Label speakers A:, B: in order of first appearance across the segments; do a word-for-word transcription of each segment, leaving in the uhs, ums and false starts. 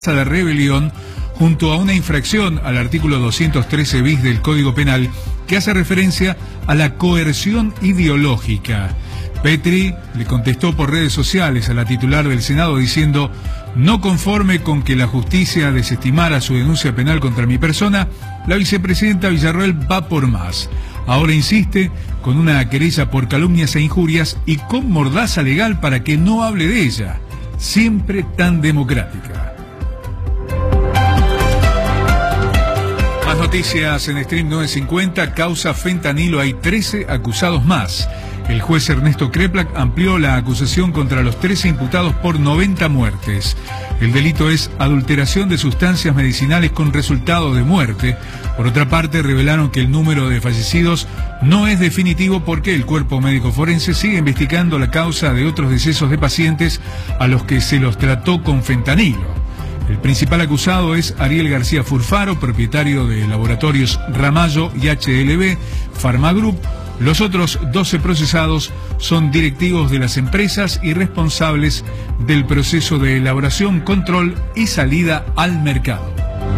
A: de rebelión junto a una infracción al artículo doscientos trece bis del Código Penal que hace referencia a la coerción ideológica. Petri le contestó por redes sociales a la titular del Senado diciendo: no conforme con que la justicia desestimara su denuncia penal contra mi persona, la vicepresidenta Villarroel va por más. Ahora insiste con una querella por calumnias e injurias y con mordaza legal para que no hable de ella. Siempre tan democrática. Más noticias en Stream novecientos cincuenta, causa fentanilo, hay trece acusados más. El juez Ernesto Kreplak amplió la acusación contra los trece imputados por noventa muertes. El delito es adulteración de sustancias medicinales con resultado de muerte. Por otra parte, revelaron que el número de fallecidos no es definitivo porque el cuerpo médico forense sigue investigando la causa de otros decesos de pacientes a los que se los trató con fentanilo. El principal acusado es Ariel García Furfaro, propietario de laboratorios Ramallo y H L B Pharma Group. Los otros doce procesados son directivos de las empresas y responsables del proceso de elaboración, control y salida al mercado.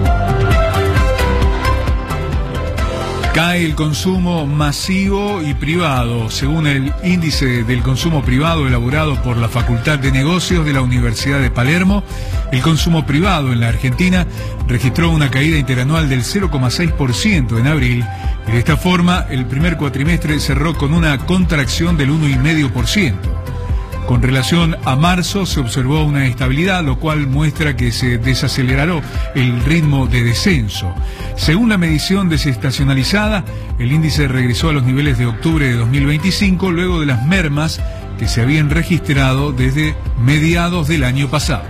A: Cae el consumo masivo y privado. Según el índice del consumo privado elaborado por la Facultad de Negocios de la Universidad de Palermo, el consumo privado en la Argentina registró una caída interanual del cero coma seis por ciento en abril y de esta forma el primer cuatrimestre cerró con una contracción del uno coma cinco por ciento. Con relación a marzo se observó una estabilidad, lo cual muestra que se desaceleró el ritmo de descenso. Según la medición desestacionalizada, el índice regresó a los niveles de octubre de dos mil veinticinco, luego de las mermas que se habían registrado desde mediados del año pasado.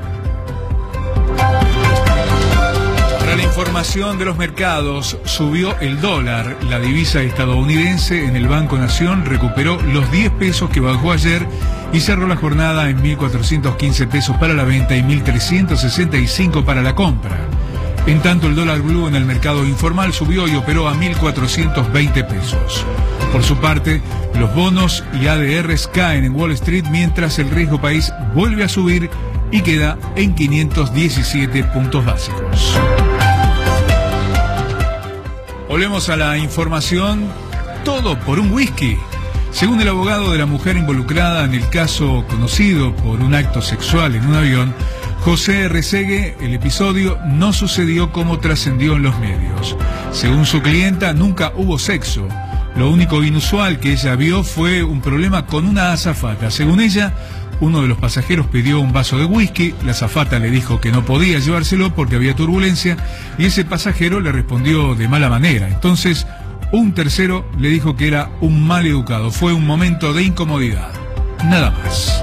A: Para la información de los mercados, subió el dólar. La divisa estadounidense en el Banco Nación recuperó los diez pesos que bajó ayer y cerró la jornada en mil cuatrocientos quince pesos para la venta y mil trescientos sesenta y cinco para la compra. En tanto, el dólar blue en el mercado informal subió y operó a mil cuatrocientos veinte pesos. Por su parte, los bonos y A D Rs caen en Wall Street mientras el riesgo país vuelve a subir y queda en quinientos diecisiete puntos básicos. Volvemos a la información. Todo por un whisky. Según el abogado de la mujer involucrada en el caso conocido por un acto sexual en un avión, José Resegue, el episodio no sucedió como trascendió en los medios. Según su clienta, nunca hubo sexo. Lo único inusual que ella vio fue un problema con una azafata. Según ella, uno de los pasajeros pidió un vaso de whisky, la azafata le dijo que no podía llevárselo porque había turbulencia y ese pasajero le respondió de mala manera. Entonces, un tercero le dijo que era un mal educado. Fue un momento de incomodidad. Nada más.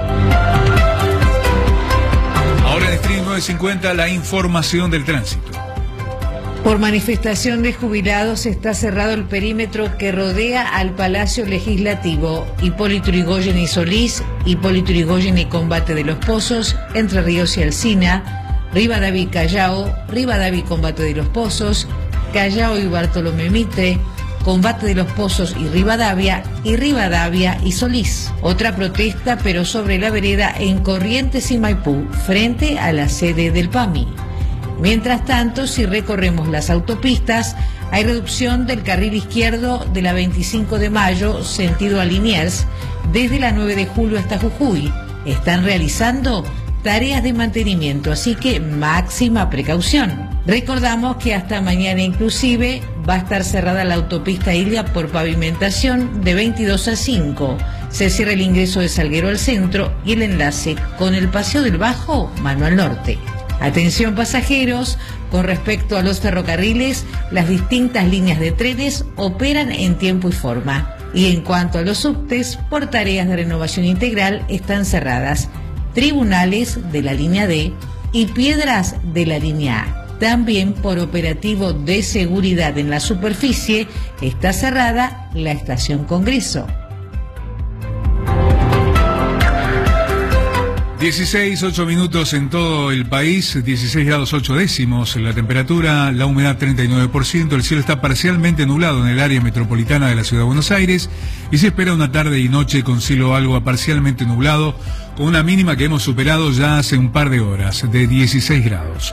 A: Ahora en Stream novecientos cincuenta, la información del tránsito.
B: Por manifestación de jubilados está cerrado el perímetro que rodea al Palacio Legislativo. Hipólito Yrigoyen y Solís, Hipólito Yrigoyen y Combate de los Pozos, Entre Ríos y Alsina, Rivadavia y Callao, Rivadavia y Combate de los Pozos, Callao y Bartolomé Mitre, Combate de los Pozos y Rivadavia, y Rivadavia y Solís. Otra protesta, pero sobre la vereda en Corrientes y Maipú, frente a la sede del P A M I. Mientras tanto, si recorremos las autopistas, hay reducción del carril izquierdo de la veinticinco de mayo, sentido a Liniers, desde la nueve de julio hasta Jujuy. Están realizando tareas de mantenimiento, así que máxima precaución. Recordamos que hasta mañana inclusive va a estar cerrada la autopista Ilia por pavimentación de veintidós a cinco. Se cierra el ingreso de Salguero al centro y el enlace con el Paseo del Bajo, mano al norte. Atención pasajeros, con respecto a los ferrocarriles, las distintas líneas de trenes operan en tiempo y forma. Y en cuanto a los subtes, por tareas de renovación integral están cerradas Tribunales de la línea D y Piedras de la línea A. También por operativo de seguridad en la superficie está cerrada la estación Congreso.
A: dieciséis, ocho minutos en todo el país, dieciséis grados ocho décimos, la temperatura, la humedad treinta y nueve por ciento, el cielo está parcialmente nublado en el área metropolitana de la ciudad de Buenos Aires y se espera una tarde y noche con cielo algo parcialmente nublado, con una mínima que hemos superado ya hace un par de horas, de dieciséis grados.